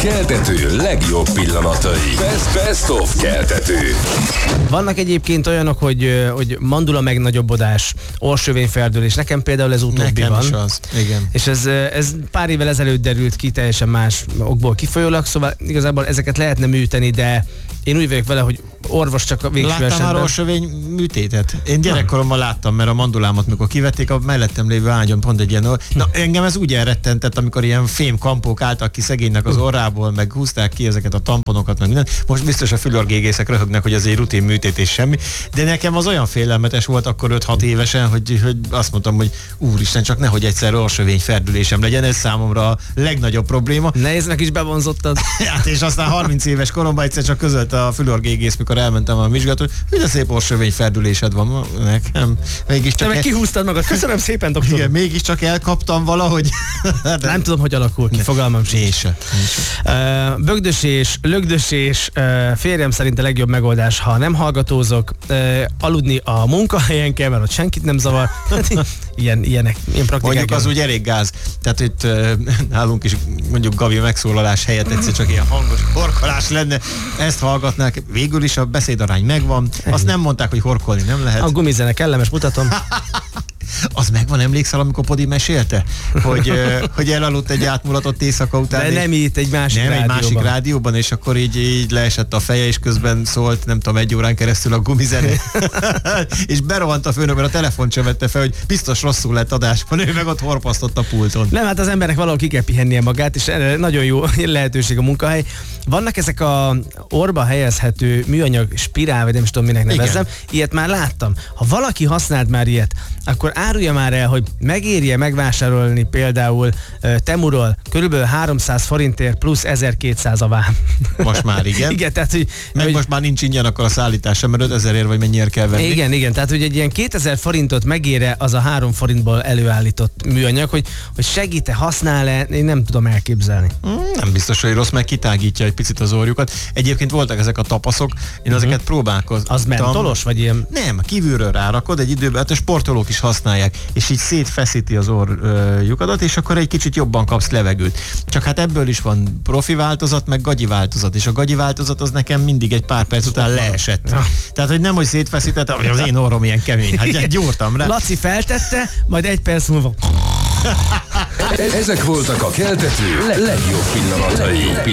keltető legjobb pillanatai. Best of keltető. Vannak egyébként olyanok, hogy mandula megnagyobbodás, orsövényferdülés. Nekem például ez utóbbi Nekem van. is az, igen. És ez pár évvel ezelőtt derült ki, teljesen más okból kifolyólag, szóval igazából ezeket lehetne műteni, de én úgy vagyok vele, hogy orvos csak a végső Láttam esetben. már orsövény műtétet? Én gyerekkoromban láttam, mert a mandulámat, mikor kivették, a mellettem lévő ágyon pont egy ilyen... Na, engem ez úgy elrettentett, amikor ilyen fém kampók álltak ki szegénynek az orrából, meg húzták ki ezeket a tamponokat, meg minden. Most biztos a fülorgégészek röhögnek, hogy ez egy rutin műtét és semmi. De nekem az olyan félelmetes volt akkor 5-6 évesen, hogy azt mondtam, hogy úristen, csak nehogy egyszer orsövény ferdülésem legyen, ez számomra a legnagyobb probléma. Nehéznek is bevonzottad. Hát és aztán 30 éves koromban egyszer csak közölte a fülorgégész, mikor elmentem a vizsgálatot, hogy de szép orsövény ferdülésed van nekem. Te meg kihúztad magad. Köszönöm szépen, doktor. Igen, mégiscsak elkaptam valahogy. Nem tudom, hogy alakul ki, fogalmam sincs. Bögdösés, lögdösés, férjem szerint a legjobb megoldás, ha nem hallgatózok, aludni a munkahelyen kell, mert ott senkit nem zavar. Ilyenek, ilyen praktikák. Mondjuk az úgy elég gáz. Tehát itt nálunk is mondjuk Gabi megszólalás helyett egyszer csak ilyen hangos horkolás lenne. Ezt hallgatnák. Végül is a beszédarány megvan. Azt nem mondták, hogy horkolni nem lehet. A gumizene kellemes, mutatom. Az megvan, emlékszel, amikor Podi mesélte? Hogy elaludt egy átmulatott éjszaka után. De nem itt, egy másik rádióban. Egy másik rádióban, és akkor így leesett a feje, és közben szólt, nem tudom, 1 órán keresztül a gumizené. És berohant a főnök, mert a telefont sem vette fel, hogy biztos rosszul lett adásban, ő meg ott horpasztott a pulton. Nem, hát az embernek valahol ki kell pihennie magát, és nagyon jó lehetőség a munkahely. Vannak ezek a orba helyezhető műanyag spirál, vagy nem is tudom, minek nevezzem. Ilyet már láttam. Ha valaki használt már ilyet, akkor árulja már el, hogy megérje megvásárolni például Temuról körülbelül 300 forintért plusz 1200 a vám. Most már igen. Igen, tehát, hogy most már nincs ingyen akkor a szállítás sem, mert 5000 vagy mennyire kell venni. Igen, tehát hogy egy ilyen 2000 forintot megére az a 3 forintból előállított műanyag, hogy segít-e, használ-e, én nem tudom elképzelni. Nem biztos, hogy rossz, meg kitágítja egy picit az orjukat. Egyébként voltak ezek a tapaszok, én ezeket próbálkoztam. Az mentolos, vagy ilyen? Nem, kívülről rárakod egy időben, hát a sportolók is használják, és így szétfeszíti az orrjukadat, és akkor egy kicsit jobban kapsz levegőt. Csak hát ebből is van profi változat, meg gagyi változat, és a gagyi változat az nekem mindig egy pár perc után leesett. Tehát, hogy nem, hogy szétfeszített, hogy az én orrom ilyen kemény, hát gyúrtam rá. Laci feltette, majd 1 perc múlva. Ezek voltak a keltető legjobb pillanatai.